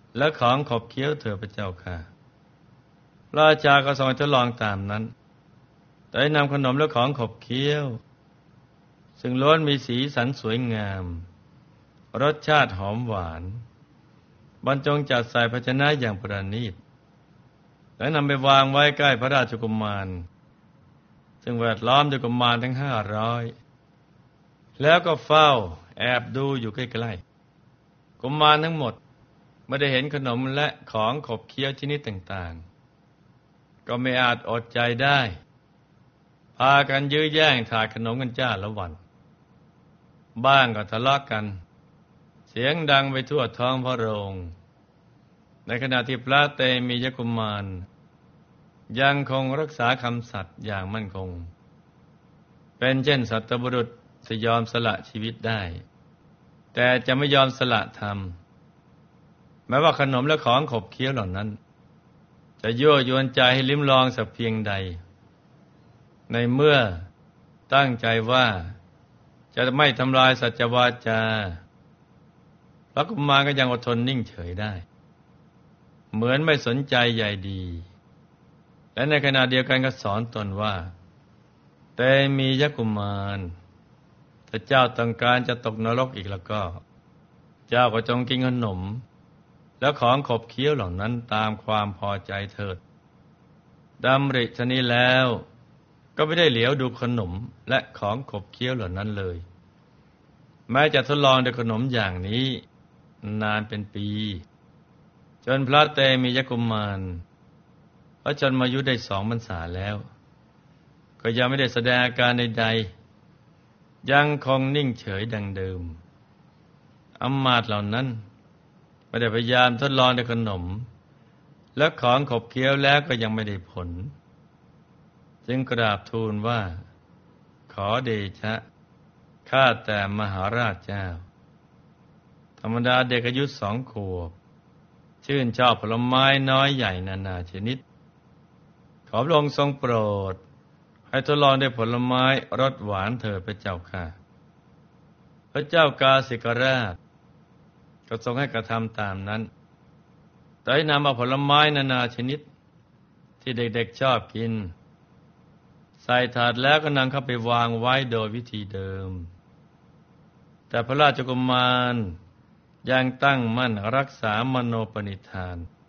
และของขบเคี้ยวเถิดพระเจ้าค่ะราชาก็ทรงทดลองตามนั้นได้นำขนมและของขบเคี้ยวซึ่งล้วนมีสีสันสวยงามรสชาติหอมหวานบรรจงจัดใส่ภาชนะอย่างประณีตและนำไปวางไว้ใกล้พระราชกุมารซึ่งแวดล้อมด้วยกุมารทั้ง500แล้วก็เฝ้าแอบดูอยู่ใกล้ๆกุมารทั้งหมดไม่ได้เห็นขนมและของขบเคี้ยวชนิดต่างๆก็ไม่อาจอดใจได้พากันยื้อแย่งถาดขนมกันจ้าละวันบ้างก็ทะเลาะกันเสียงดังไปทั่วท้องพระโรงในขณะที่พระเตมียกุมารยังคงรักษาคำสัตย์อย่างมั่นคงเป็นเช่นสัตบุรุษจะยอมสละชีวิตได้แต่จะไม่ยอมสละธรรมแม้ว่าขนมและของขบเคี้ยวเหล่านั้นจะยั่วยวนใจให้ลิ้มลองสักเพียงใดในเมื่อตั้งใจว่าจะไม่ทำลายสัจวาจาพระกุมารก็ยังอดทนนิ่งเฉยได้เหมือนไม่สนใจใยดีและในขณะเดียวกันก็สอนตนว่าแต่มียกุมารถ้าเจ้าต้องการจะตกนรกอีกแล้วก็เจ้าก็จงกินขนมแล้วของขบเคี้ยวเหล่านั้นตามความพอใจเถิดดำริชนี้แล้วก็ไม่ได้เหลียวดูขนมและของขบเคี้ยวเหล่านั้นเลยแม้จะทดลองด้วยขนมอย่างนี้นานเป็นปีจนพระเตมียกุมารพระชนมายุได้2 พรรษาแล้วก็ยังไม่ได้แสดงอาการใดๆยังคงนิ่งเฉยดังเดิมอำมาตย์เหล่านั้นไม่ได้พยายามทดลองด้วยขนมและของขบเคี้ยวแล้วก็ยังไม่ได้ผลจึงกราบทูลว่าขอเดชะข้าแต่มหาราชเจ้าธรรมดาเด็กอายุ2 ขวบชื่นชอบผลไม้น้อยใหญ่นานาชนิดขอพระองค์ทรงโปรดให้ทดลองด้วยผลไม้รสหวานเถิดพระเจ้าค่ะพระเจ้ากาสิกราชก็ทรงให้กระทำตามนั้นแต่ให้นำเอาผลไม้นานาชนิดที่เด็กๆชอบกินใส่ถาดแล้วก็นำเข้าไปวางไว้โดยวิธีเดิมแต่พระราชกุมารยังตั้งมั่นรักษามโนปณิธาน